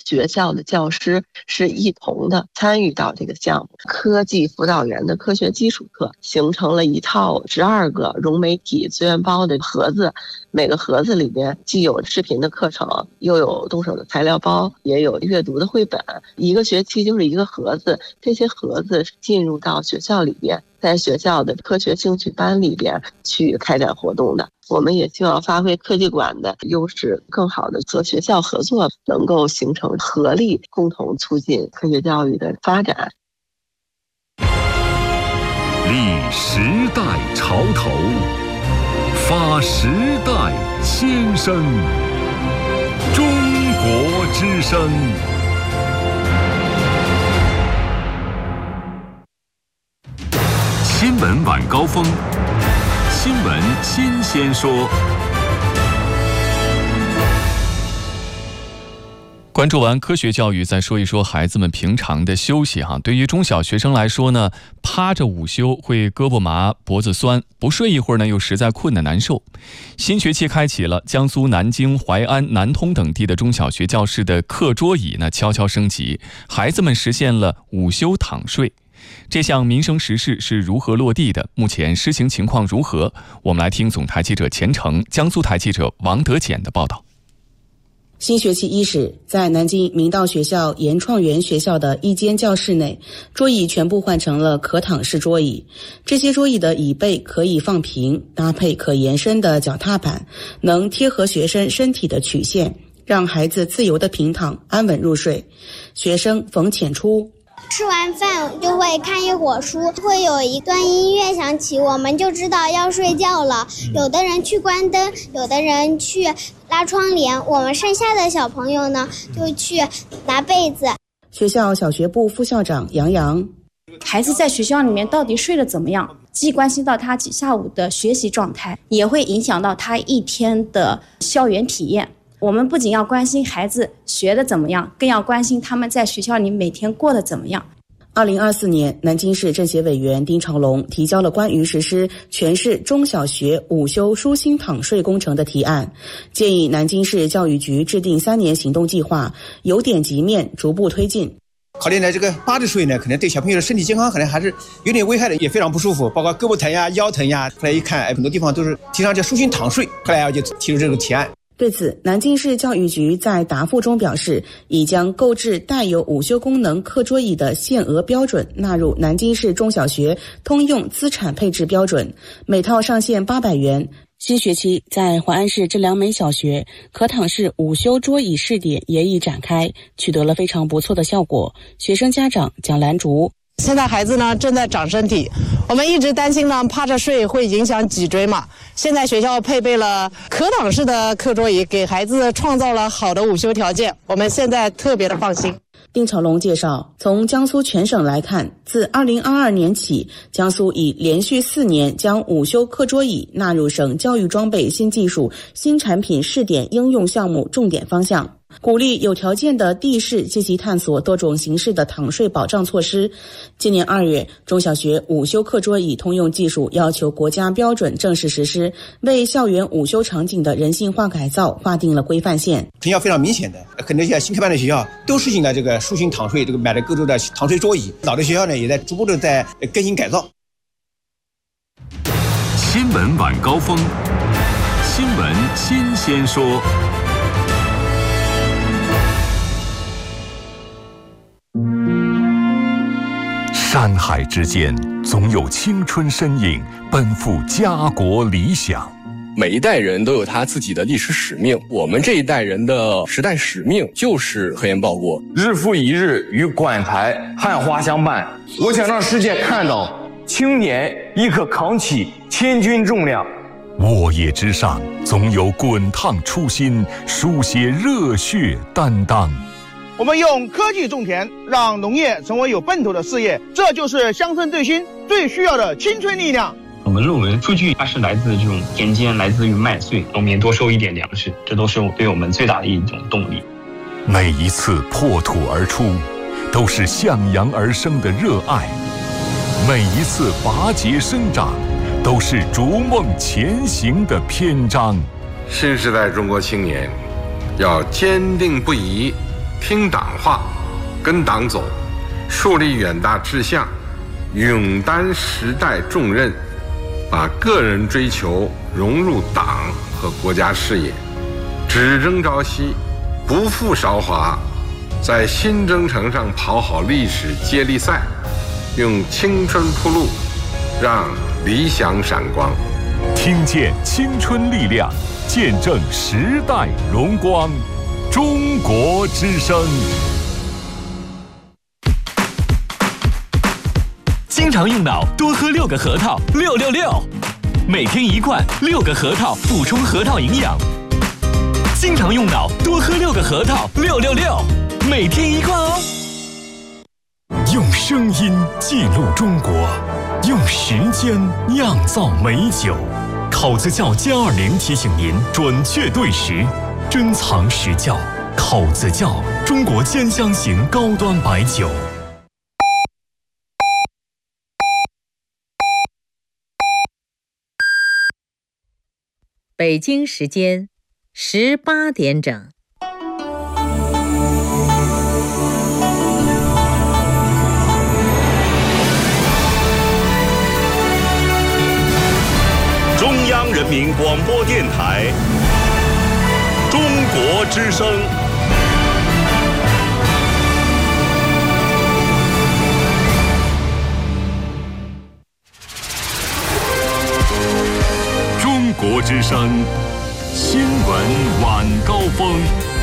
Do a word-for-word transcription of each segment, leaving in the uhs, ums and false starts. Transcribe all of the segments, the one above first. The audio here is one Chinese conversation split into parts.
学校的教师是一同的参与到这个项目。科技辅导员的科学基础课形成了一套十二个融媒体资源包的盒子，每个盒子里边既有视频的课程，又有动手的材料包，也有阅读的绘本。一个学期就是一个盒子，这些盒子进入到学校里边，在学校的科学兴趣班里边去开展活动的。我们也希望发挥科技馆的优势，更好的和学校合作，能够形成合力，共同促进科学教育的发展。 立时代潮头，发时代先声，中国之声。新闻晚高峰，新闻新鲜说。关注完科学教育，再说一说孩子们平常的休息哈。对于中小学生来说呢，趴着午休会胳膊麻、脖子酸，不睡一会儿呢又实在困得难受。新学期开启了，江苏南京、淮安、南通等地的中小学教室的课桌椅呢悄悄升级，孩子们实现了午休躺睡。这项民生实事是如何落地的？目前施行情况如何？我们来听总台记者钱成、江苏台记者王德简的报道。 新学期伊始，在南京明道学校研创园学校的一间教室内，桌椅全部换成了可躺式桌椅。这些桌椅的椅背可以放平，搭配可延伸的脚踏板，能贴合学生身体的曲线，让孩子自由地平躺，安稳入睡。学生冯浅初， 吃完饭就会看一会儿书，会有一段音乐响起，我们就知道要睡觉了。有的人去关灯，有的人去拉窗帘，我们剩下的小朋友呢，就去拿被子。 学校小学部副校长杨洋， 孩子在学校里面到底睡得怎么样，既关心到他下午的学习状态，也会影响到他一天的校园体验。我们不仅要关心孩子学得怎么样，更要关心他们在学校里每天过得怎么样。 二零二四年，南京市政协委员丁朝龙提交了关于实施全市中小学午休舒心躺睡工程的提案，建议南京市教育局制定三年行动计划，由点及面，逐步推进。 考虑呢，这个趴着睡呢，可能对小朋友的身体健康可能还是有点危害的，也非常不舒服，包括胳膊疼呀、腰疼呀。后来一看，哎，很多地方都是提倡叫舒心躺睡，后来我就提出这个提案。 对此，南京市教育局在答复中表示，已将购置带有午休功能课桌椅的限额标准纳入南京市中小学通用资产配置标准，每套上限八百元。新学期在淮安市这良美小学可躺式午休桌椅试点也已展开，取得了非常不错的效果。学生家长蒋兰竹， 现在孩子呢正在长身体，我们一直担心呢趴着睡会影响脊椎嘛。现在学校配备了可躺式的课桌椅，给孩子创造了好的午休条件，我们现在特别的放心。 丁朝龙介绍，从江苏全省来看，自二零二二年起，江苏已连续四年将午休课桌椅纳入省教育装备新技术新产品试点应用项目重点方向，鼓励有条件的地市积极探索多种形式的躺睡保障措施。今年二月，中小学午休课桌椅通用技术要求国家标准正式实施，为校园午休场景的人性化改造划定了规范线。 成效非常明显的，很多现在新开办的学校都实行了这个舒心躺睡，这个买了各种的躺睡桌椅。老的学校呢，也在逐步的在更新改造。 新闻晚高峰，新闻新鲜说。山海之间，总有青春身影奔赴家国理想。 每一代人都有他自己的历史使命，我们这一代人的时代使命就是科研报国。 日复一日与馆台汉花相伴，我想让世界看到青年亦可扛起千钧重量。 沃野之上，总有滚烫初心，书写热血担当。 我们用科技种田，让农业成为有奔头的事业，这就是乡村振兴最需要的青春力量。 我们认为数据它是来自这种田间，来自于麦穗，农民多收一点粮食，这都是对我们最大的一种动力。 每一次破土而出，都是向阳而生的热爱；每一次拔节生长，都是逐梦前行的篇章。 新时代中国青年要坚定不移听党话，跟党走，树立远大志向，勇担时代重任，把个人追求融入党和国家事业，只争朝夕，不负韶华，在新征程上跑好历史接力赛，用青春铺路，让理想闪光。 听见青春力量，见证时代荣光。中国之声。 经常用脑，多喝六个核桃，六六六。每天一罐，六个核桃，补充核桃营养。经常用脑，多喝六个核桃，六六六。每天一罐哦。 用声音记录中国，用时间酿造美酒。考子窖歼二零提醒您准确对时，珍藏实窖。考子窖，中国兼香型高端白酒。 北京时间十八点整。 中央人民广播电台《中国之声》。 中国之声新闻晚高峰。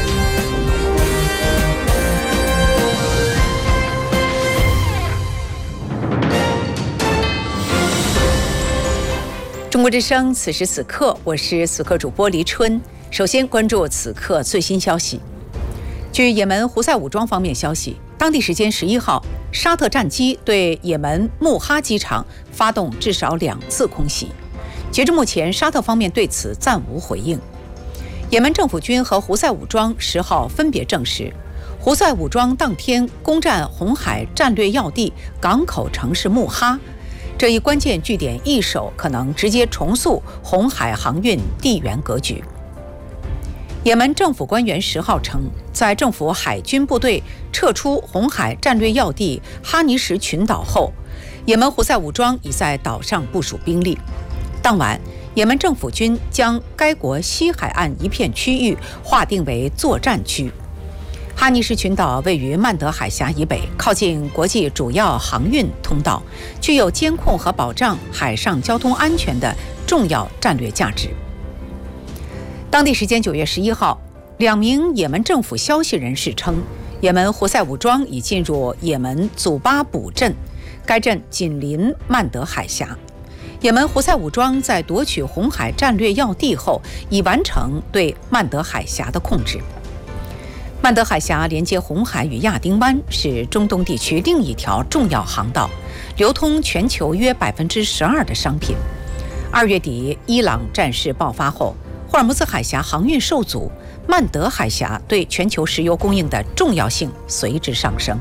中国之声，此时此刻，我是此刻主播黎春。首先关注此刻最新消息。据也门胡塞武装方面消息，当地时间十一号，沙特战机对也门穆哈机场发动至少两次空袭。截至目前，沙特方面对此暂无回应。也门政府军和胡塞武装十号分别证实，胡塞武装当天攻占红海战略要地港口城市穆哈。这一关键据点易手，可能直接重塑红海航运地缘格局。也门政府官员十号称，在政府海军部队撤出红海战略要地哈尼什群岛后，也门胡塞武装已在岛上部署兵力。当晚，也门政府军将该国西海岸一片区域划定为作战区。哈尼什群岛位于曼德海峡以北，靠近国际主要航运通道，具有监控和保障海上交通安全的重要战略价值。当地时间九月十一号，两名也门政府消息人士称，也门胡塞武装已进入也门祖巴卜镇，该镇紧邻曼德海峡。也门胡塞武装在夺取红海战略要地后，已完成对曼德海峡的控制。曼德海峡连接红海与亚丁湾，是中东地区另一条重要航道，流通全球约百分之十二的商品。二月底，伊朗战事爆发后，霍尔木兹海峡航运受阻，曼德海峡对全球石油供应的重要性随之上升。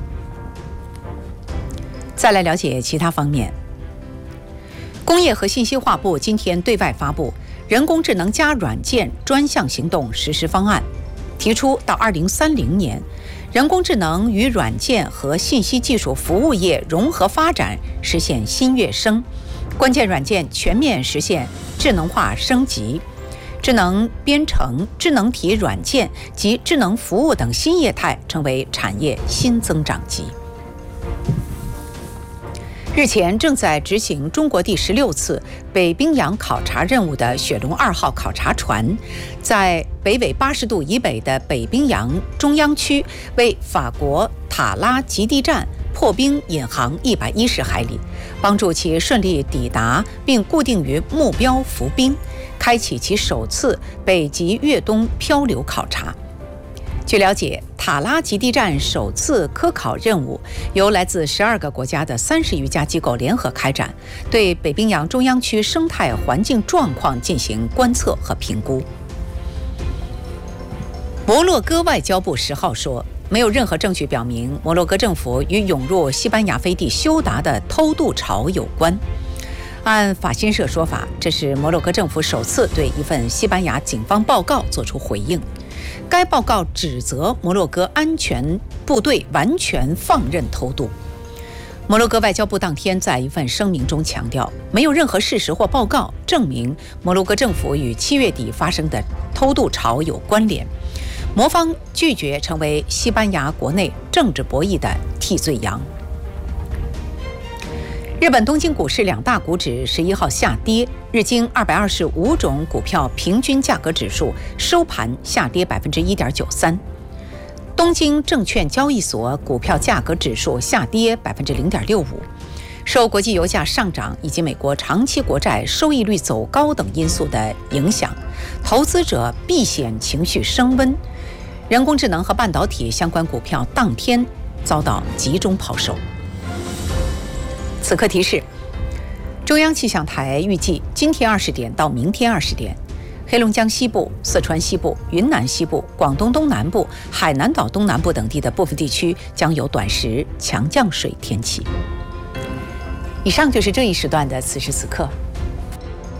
再来了解其他方面。工业和信息化部今天对外发布人工智能加软件专项行动实施方案，提出到二零三零年，人工智能与软件和信息技术服务业融合发展，实现新跃升。关键软件全面实现智能化升级，智能编程、智能体软件及智能服务等新业态成为产业新增长极。日前，正在执行中国第十六次北冰洋考察任务的雪龙二号考察船，在北纬八十度以北的北冰洋中央区为法国塔拉极地站破冰引航一百一十海里，帮助其顺利抵达并固定于目标浮冰，开启其首次北极越冬漂流考察。据了解，塔拉极地站首次科考任务由来自十二个国家的三十余家机构联合开展，对北冰洋中央区生态环境状况进行观测和评估。摩洛哥外交部十号说，没有任何证据表明摩洛哥政府与涌入西班牙飞地休达的偷渡潮有关。按法新社说法，这是摩洛哥政府首次对一份西班牙警方报告作出回应。 该报告指责摩洛哥安全部队完全放任偷渡。摩洛哥外交部当天在一份声明中强调，没有任何事实或报告证明摩洛哥政府与七月底发生的偷渡潮有关联。摩方拒绝成为西班牙国内政治博弈的替罪羊。日本东京股市两大股指十一号下跌，日经二百二十五种股票平均价格指数收盘下跌百分之一点九三。东京证券交易所股票价格指数下跌百分之零点六五，受国际油价上涨以及美国长期国债收益率走高等因素的影响，投资者避险情绪升温，人工智能和半导体相关股票当天遭到集中抛售。此刻提示：中央气象台预计今天二十点到明天二十点。黑龙江西部、四川西部、云南西部、广东东南部、海南岛东南部等地的部分地区将有短时强降水天气。以上就是这一时段的此时此刻。